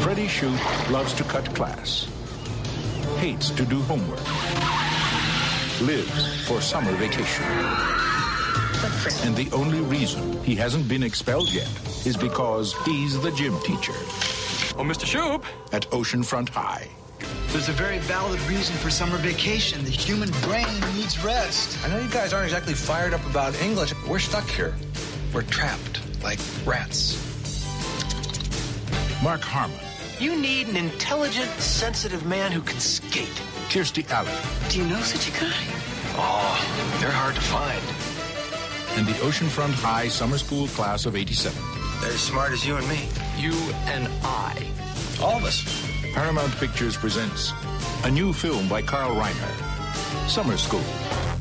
Freddie Shoup loves to cut class, hates to do homework, lives for summer vacation. And the only reason he hasn't been expelled yet is because he's the gym teacher. Oh, Mr. Shoup. At Oceanfront High. There's a very valid reason for summer vacation. The human brain needs rest. I know you guys aren't exactly fired up about English. We're stuck here. We're trapped like rats. Mark Harmon. You need an intelligent, sensitive man who can skate. Kirstie Alley. Do you know such a guy? Oh, they're hard to find. And the Oceanfront High summer school class of 87. They're as smart as you and me. You and I. All of us. Paramount Pictures presents a new film by Carl Reiner, Summer School.